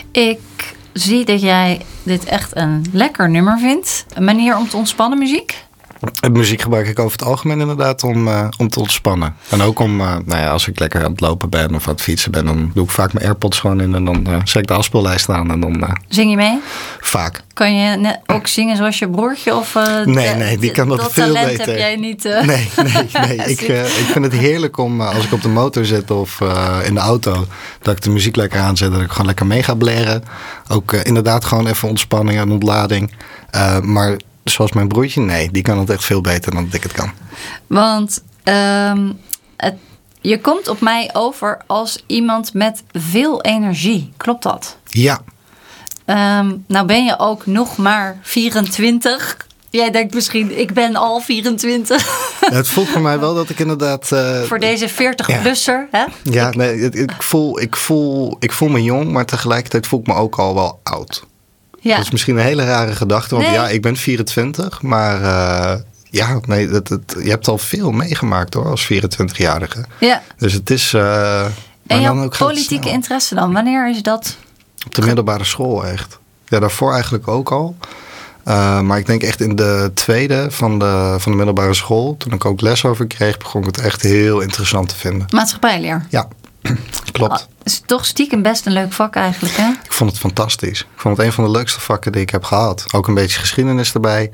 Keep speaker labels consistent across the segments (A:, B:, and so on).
A: Ik zie dat jij dit echt een lekker nummer vindt. Een manier om te ontspannen, muziek?
B: Muziek gebruik ik over het algemeen inderdaad om te ontspannen. En ook om, als ik lekker aan het lopen ben of aan het fietsen ben, dan doe ik vaak mijn AirPods gewoon in en dan zet ik de afspeellijst aan en dan...
A: Zing je mee?
B: Vaak.
A: Kan je ook zingen zoals je broertje? Of,
B: nee, die kan dat veel beter.
A: Dat heb jij niet...
B: Nee. Ik vind het heerlijk om, als ik op de motor zit of in de auto, dat ik de muziek lekker aanzet, dat ik gewoon lekker mee ga blaren. Ook inderdaad gewoon even ontspanning en ontlading. Maar zoals mijn broertje, nee, die kan het echt veel beter dan dat ik het kan.
A: Want je komt op mij over als iemand met veel energie. Klopt dat?
B: Ja.
A: Nou ben je ook nog maar 24. Jij denkt misschien, ik ben al 24.
B: Ja, het voelt voor mij wel dat ik inderdaad...
A: voor deze 40-plusser, hè?
B: Ja, ik voel me jong, maar tegelijkertijd voel ik me ook al wel oud. Ja. Dat is misschien een hele rare gedachte, want ja, ik ben 24, maar je hebt al veel meegemaakt hoor, als 24-jarige. Ja. Dus het is...
A: en jouw ook politieke interesse dan, wanneer is dat?
B: Op de middelbare school echt. Ja, daarvoor eigenlijk ook al. Maar ik denk echt in de tweede van de middelbare school, toen ik ook les over kreeg, begon ik het echt heel interessant te vinden.
A: Maatschappijleer?
B: Ja, klopt.
A: Is toch stiekem best een leuk vak eigenlijk, hè?
B: Ik vond het fantastisch. Ik vond het een van de leukste vakken die ik heb gehad. Ook een beetje geschiedenis erbij.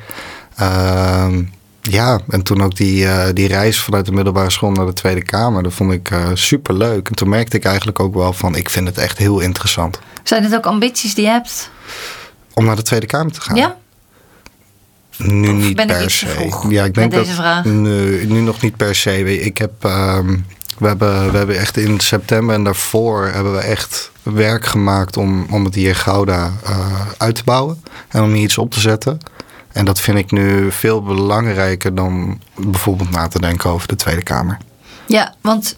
B: En toen ook die reis vanuit de middelbare school naar de Tweede Kamer, dat vond ik superleuk. En toen merkte ik eigenlijk ook wel van, ik vind het echt heel interessant.
A: Zijn het ook ambities die je hebt?
B: Om naar de Tweede Kamer te gaan?
A: Ja.
B: Nu
A: of
B: niet
A: ben
B: per
A: ik
B: se. Ja, ik denk
A: met deze vraag?
B: Nee, nu nog niet per se. Ik heb, we hebben echt in september en daarvoor hebben we echt werk gemaakt om het hier in Gouda uit te bouwen. En om hier iets op te zetten. En dat vind ik nu veel belangrijker dan bijvoorbeeld na te denken over de Tweede Kamer.
A: Ja, want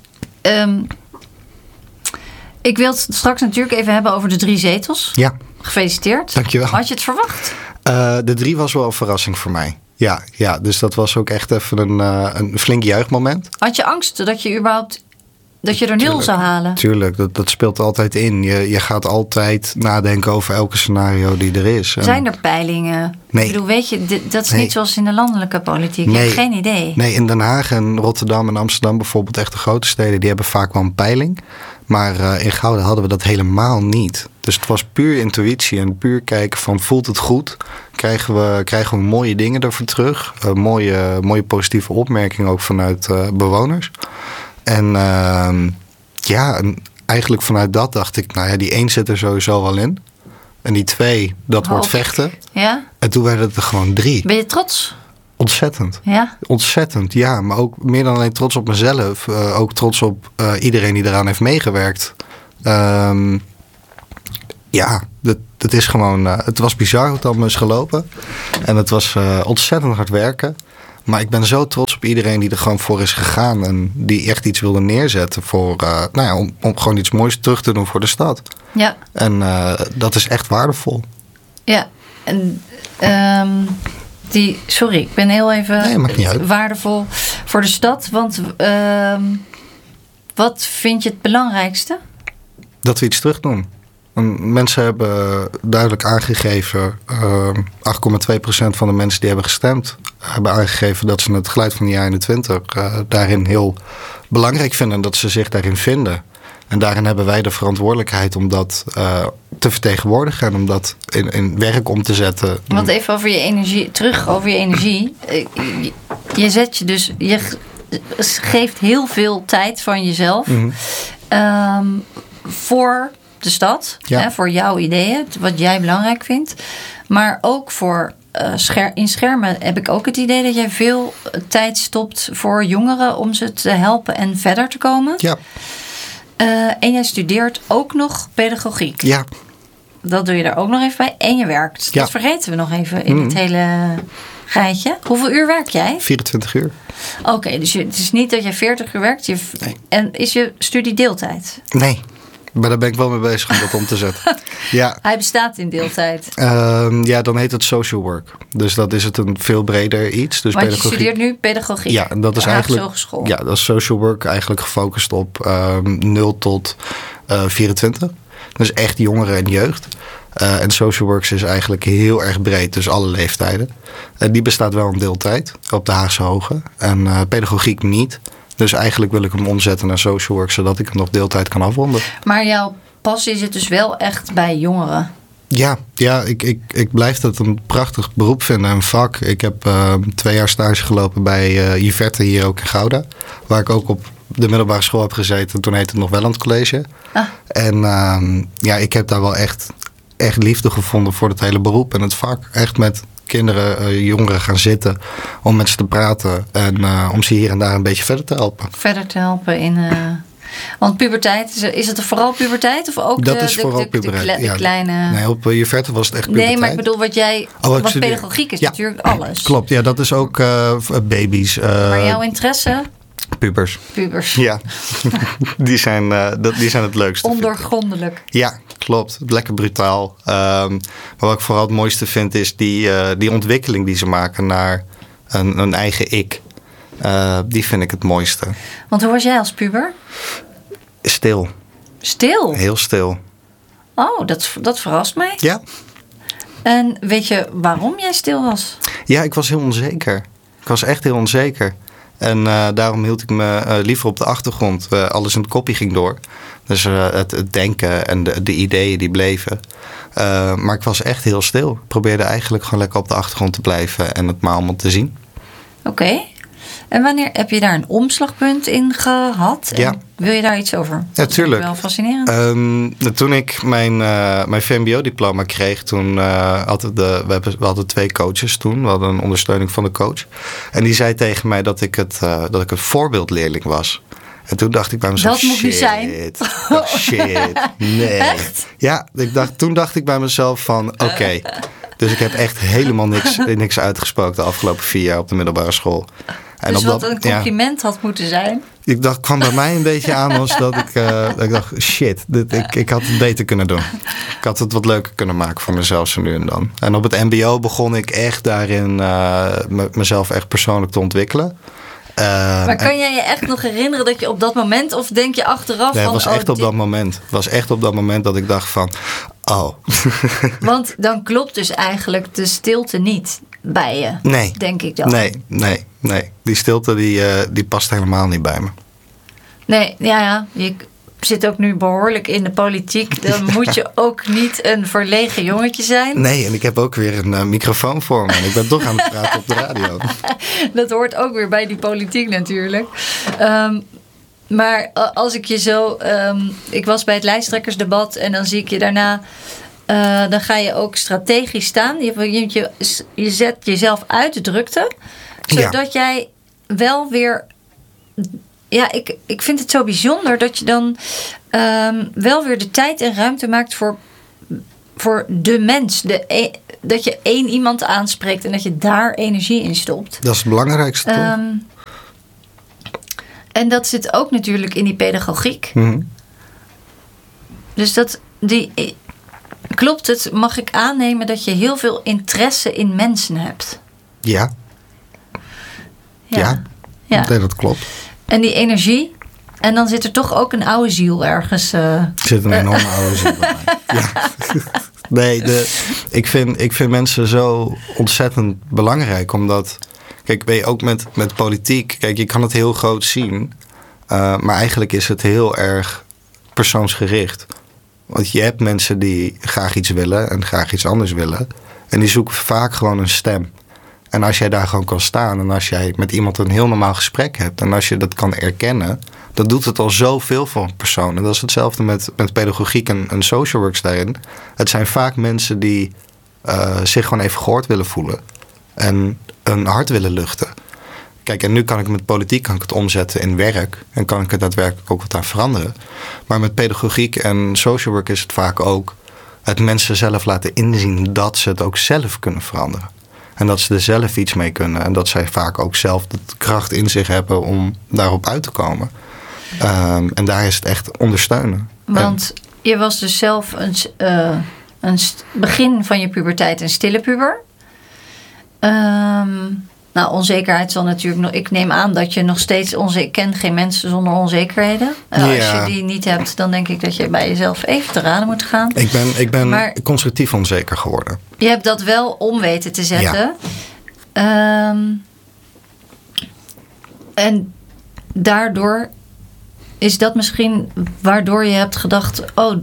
A: ik wil het straks natuurlijk even hebben over de 3 zetels.
B: Ja.
A: Gefeliciteerd.
B: Dankjewel.
A: Had je het verwacht?
B: De 3 was wel een verrassing voor mij. Ja, dus dat was ook echt even een flink juichmoment.
A: Had je angst dat je überhaupt dat je er 0 zou halen?
B: Tuurlijk, dat speelt altijd in. Je gaat altijd nadenken over elke scenario die er is.
A: Zijn er peilingen?
B: Nee.
A: Ik bedoel, weet je, dat is niet zoals in de landelijke politiek.
B: Nee.
A: Ik heb geen idee.
B: Nee, in Den Haag en Rotterdam en Amsterdam bijvoorbeeld, echt de grote steden, die hebben vaak wel een peiling. Maar in Gouda hadden we dat helemaal niet. Dus het was puur intuïtie en puur kijken van, voelt het goed? Krijgen we mooie dingen ervoor terug? Mooie positieve opmerkingen ook vanuit bewoners. En eigenlijk vanuit dat dacht ik, die 1 zit er sowieso wel in. En die 2, dat wordt vechten.
A: Ja?
B: En toen werden het er gewoon 3.
A: Ben je trots?
B: Ontzettend.
A: Ja?
B: Ontzettend, ja. Maar ook meer dan alleen trots op mezelf. Ook trots op iedereen die eraan heeft meegewerkt. Dat is gewoon... het was bizar hoe het allemaal is gelopen. En het was ontzettend hard werken. Maar ik ben zo trots op iedereen die er gewoon voor is gegaan. En die echt iets wilde neerzetten voor... om gewoon iets moois terug te doen voor de stad. Ja. En dat is echt waardevol.
A: Ja. En... sorry, ik ben heel even waardevol voor de stad. Want wat vind je het belangrijkste?
B: Dat we iets terug doen. Mensen hebben duidelijk aangegeven, 8,2% van de mensen die hebben gestemd, hebben aangegeven dat ze het geluid van de jaren 21 daarin heel belangrijk vinden en dat ze zich daarin vinden. En daarin hebben wij de verantwoordelijkheid om dat te vertegenwoordigen en om dat in werk om te zetten.
A: Want even over je energie, terug over je energie. Je zet je dus, je geeft heel veel tijd van jezelf voor de stad, hè, voor jouw ideeën, wat jij belangrijk vindt. Maar ook voor in Schermen heb ik ook het idee dat jij veel tijd stopt voor jongeren om ze te helpen en verder te komen. Ja. En jij studeert ook nog pedagogiek. Ja. Dat doe je er ook nog even bij. En je werkt. Ja. Dat vergeten we nog even in het hele rijtje. Hoeveel uur werk jij?
B: 24 uur.
A: Oké, dus het is niet dat je 40 uur werkt. Nee. En is je studie deeltijd?
B: Nee. Maar daar ben ik wel mee bezig om dat om te zetten. Ja.
A: Hij bestaat in deeltijd.
B: Dan heet het social work. Dus dat is het een veel breder iets. Dus
A: want je studeert nu pedagogiek.
B: Ja, dat is eigenlijk.
A: Hogeschool.
B: Ja, dat is social work eigenlijk gefocust op 0 tot 24. Dus echt jongeren en jeugd. En social works is eigenlijk heel erg breed, dus alle leeftijden. Die bestaat wel in deeltijd op de Haagse Hoge. En pedagogiek niet. Dus eigenlijk wil ik hem omzetten naar social work, zodat ik hem nog deeltijd kan afronden.
A: Maar jouw passie zit dus wel echt bij jongeren?
B: Ja, ik blijf dat een prachtig beroep vinden, een vak. Ik heb 2 jaar stage gelopen bij Yvette hier ook in Gouda. Waar ik ook op de middelbare school heb gezeten. Toen heette het nog Welland College. En ik heb daar wel echt liefde gevonden voor het hele beroep en het vak. Echt met kinderen, jongeren gaan zitten om met ze te praten. En om ze hier en daar een beetje verder te helpen.
A: Verder te helpen in... Want puberteit, is het vooral puberteit? Of ook
B: dat is vooral puberteit.
A: De kleine...
B: Nee, op Juverte was het echt puberteit.
A: Nee, maar ik bedoel wat jij... want pedagogiek is natuurlijk alles.
B: Klopt, ja, dat is ook baby's.
A: Maar jouw interesse?
B: Pubers. Ja, die zijn het leukste.
A: Ondoorgrondelijk.
B: Ja, klopt. Lekker brutaal. Maar wat ik vooral het mooiste vind is die ontwikkeling die ze maken naar een eigen ik. Die vind ik het mooiste.
A: Want hoe was jij als puber?
B: Stil.
A: Stil?
B: Heel stil.
A: Oh, dat verrast mij.
B: Ja.
A: En weet je waarom jij stil was?
B: Ja, ik was heel onzeker. Ik was echt heel onzeker. En daarom hield ik me liever op de achtergrond. Alles in het kopje ging door. Dus het denken en de ideeën die bleven. Maar ik was echt heel stil. Ik probeerde eigenlijk gewoon lekker op de achtergrond te blijven en het maar allemaal te zien.
A: Oké. En wanneer heb je daar een omslagpunt in gehad?
B: Ja.
A: En wil je daar iets over?
B: Ja, tuurlijk.
A: Dat is wel fascinerend.
B: Toen ik mijn VMBO-diploma kreeg, toen we hadden 2 coaches toen. We hadden een ondersteuning van de coach. En die zei tegen mij dat ik een voorbeeldleerling was. En toen dacht ik bij mezelf,
A: dat moet niet zijn.
B: Shit, nee.
A: Echt?
B: Ja, toen dacht ik bij mezelf van, oké. Dus ik heb echt helemaal niks uitgesproken de afgelopen 4 jaar op de middelbare school. En
A: dus wat een compliment had moeten zijn?
B: Ik kwam bij mij een beetje aan als dat ik dacht, shit, ik had het beter kunnen doen. Ik had het wat leuker kunnen maken voor mezelf zo nu en dan. En op het mbo begon ik echt daarin mezelf echt persoonlijk te ontwikkelen.
A: Maar kan jij je echt nog herinneren dat je op dat moment, of denk je achteraf
B: nee, van... Nee, het was echt op dat moment. Het was echt op dat moment dat ik dacht van, oh.
A: Want dan klopt dus eigenlijk de stilte niet bij je,
B: nee,
A: denk ik dan.
B: Nee. Die stilte die past helemaal niet bij me.
A: Nee, ja. Je zit ook nu behoorlijk in de politiek. Dan moet je ook niet een verlegen jongetje zijn.
B: Nee, en ik heb ook weer een microfoon voor me. En ik ben toch aan het praten op de radio.
A: Dat hoort ook weer bij die politiek natuurlijk. Maar als ik je zo... ik was bij het lijsttrekkersdebat en dan zie ik je daarna... dan ga je ook strategisch staan. Je zet jezelf uit de drukte. Zodat jij wel weer... Ja, ik vind het zo bijzonder dat je dan wel weer de tijd en ruimte maakt voor de mens. Dat je 1 iemand aanspreekt en dat je daar energie in stopt. Dat is het belangrijkste, toch? En dat zit ook natuurlijk in die pedagogiek. Mm-hmm. Dus klopt het, mag ik aannemen dat je heel veel interesse in mensen hebt? Ja. Nee, dat klopt. En die energie, en dan zit er toch ook een oude ziel ergens. Er zit een enorme oude ziel bij mij. Ja. Nee, ik vind mensen zo ontzettend belangrijk, omdat... Kijk, weet je, ook met politiek... Kijk, je kan het heel groot zien, maar eigenlijk is het heel erg persoonsgericht. Want je hebt mensen die graag iets willen en graag iets anders willen. En die zoeken vaak gewoon een stem. En als jij daar gewoon kan staan en als jij met iemand een heel normaal gesprek hebt... en als je dat kan erkennen, dan doet het al zoveel voor een persoon. En dat is hetzelfde met pedagogiek en social works daarin. Het zijn vaak mensen die zich gewoon even gehoord willen voelen. En een hart willen luchten. Kijk, en nu kan ik met politiek het omzetten in werk. En kan ik er daadwerkelijk ook wat aan veranderen. Maar met pedagogiek en social work is het vaak ook... het mensen zelf laten inzien dat ze het ook zelf kunnen veranderen. En dat ze er zelf iets mee kunnen. En dat zij vaak ook zelf de kracht in zich hebben om daarop uit te komen. En daar is het echt ondersteunen. Want je was dus zelf begin van je puberteit een stille puber. Nou, onzekerheid zal natuurlijk nog... Ik neem aan dat je nog steeds... Ik ken geen mensen zonder onzekerheden. Als je die niet hebt, dan denk ik dat je bij jezelf even te raden moet gaan.
B: Ik ben constructief onzeker geworden.
A: Je hebt dat wel om weten te zetten. Ja. En daardoor is dat misschien waardoor je hebt gedacht...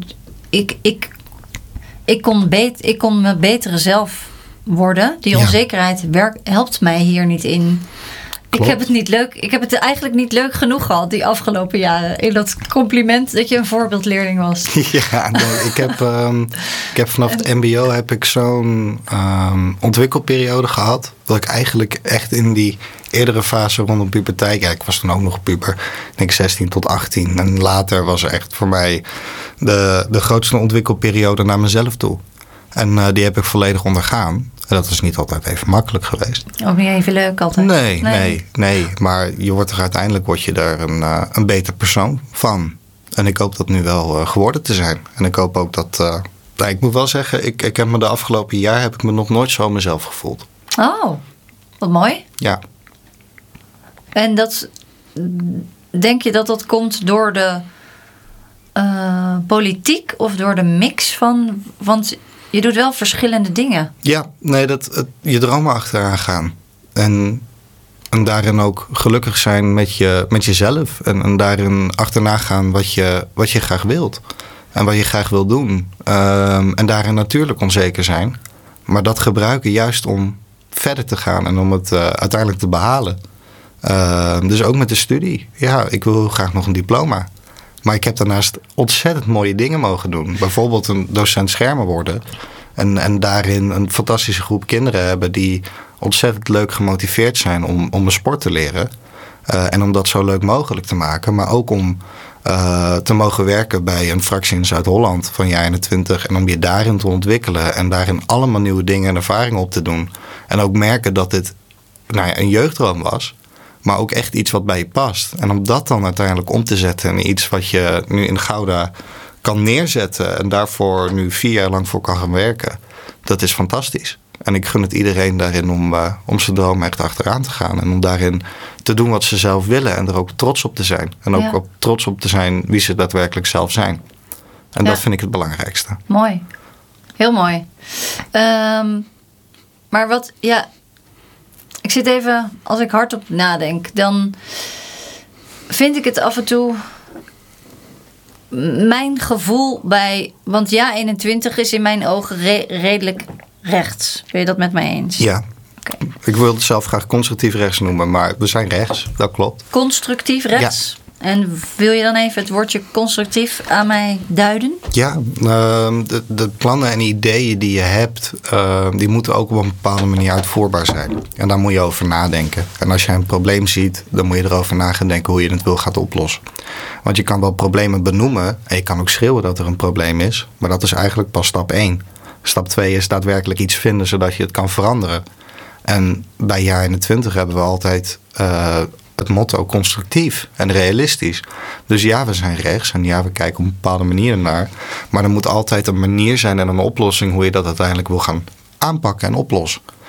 A: ik kon me betere zelf worden. Die onzekerheid helpt mij hier niet in. Klopt. Ik heb het niet leuk. Ik heb het eigenlijk niet leuk genoeg gehad die afgelopen jaren. In dat compliment dat je een voorbeeldleerling was.
B: Ja, nee, ik heb vanaf het mbo heb ik zo'n ontwikkelperiode gehad. Dat ik eigenlijk echt in die eerdere fase rondom puberteit... Ja, ik was toen ook nog puber. Ik denk 16 tot 18. En later was er echt voor mij de grootste ontwikkelperiode naar mezelf toe. En die heb ik volledig ondergaan. En dat is niet altijd even makkelijk geweest.
A: Ook niet even leuk altijd?
B: Nee. Maar uiteindelijk word je daar een beter persoon van. En ik hoop dat nu wel geworden te zijn. En ik hoop ook dat... ik moet wel zeggen, ik heb me de afgelopen jaar... heb ik me nog nooit zo mezelf gevoeld.
A: Oh, wat mooi.
B: Ja.
A: En denk je dat dat komt door de politiek of door de mix van... Want je doet wel verschillende dingen.
B: Ja, nee, je dromen achteraan gaan. En daarin ook gelukkig zijn met jezelf. En daarin achterna gaan wat je graag wilt. En wat je graag wil doen. En daarin natuurlijk onzeker zijn. Maar dat gebruiken juist om verder te gaan en om het uiteindelijk te behalen. Dus ook met de studie. Ja, ik wil graag nog een diploma. Maar ik heb daarnaast ontzettend mooie dingen mogen doen. Bijvoorbeeld een docent schermen worden. En daarin een fantastische groep kinderen hebben die ontzettend leuk gemotiveerd zijn om een sport te leren. En om dat zo leuk mogelijk te maken. Maar ook om te mogen werken bij een fractie in Zuid-Holland van jaar 21. En om je daarin te ontwikkelen. En daarin allemaal nieuwe dingen en ervaringen op te doen. En ook merken dat dit een jeugddroom was. Maar ook echt iets wat bij je past. En om dat dan uiteindelijk om te zetten in iets wat je nu in Gouda kan neerzetten. En daarvoor nu 4 jaar lang voor kan gaan werken. Dat is fantastisch. En ik gun het iedereen daarin om zijn droom echt achteraan te gaan. En om daarin te doen wat ze zelf willen. En er ook trots op te zijn. En ook trots op te zijn wie ze daadwerkelijk zelf zijn. En dat vind ik het belangrijkste.
A: Mooi. Heel mooi. Maar wat... Ja, ik zit even... Als ik hardop nadenk, dan vind ik het af en toe... Mijn gevoel bij... Want ja, 21 is in mijn ogen redelijk rechts. Ben je dat met mij eens?
B: Ja. Okay. Ik wil het zelf graag constructief rechts noemen, maar we zijn rechts. Dat klopt.
A: Constructief rechts? Ja. En wil je dan even het woordje constructief aan mij duiden?
B: Ja, de plannen en ideeën die je hebt, die moeten ook op een bepaalde manier uitvoerbaar zijn. En daar moet je over nadenken. En als je een probleem ziet, dan moet je erover na gaan denken hoe je het wil gaan oplossen. Want je kan wel problemen benoemen en je kan ook schreeuwen dat er een probleem is. Maar dat is eigenlijk pas stap 1. Stap 2 is daadwerkelijk iets vinden zodat je het kan veranderen. En bij jaar 21 hebben we altijd... het motto constructief en realistisch. Dus ja, we zijn rechts en ja, we kijken op een bepaalde manier naar. Maar er moet altijd een manier zijn en een oplossing hoe je dat uiteindelijk wil gaan aanpakken en oplossen.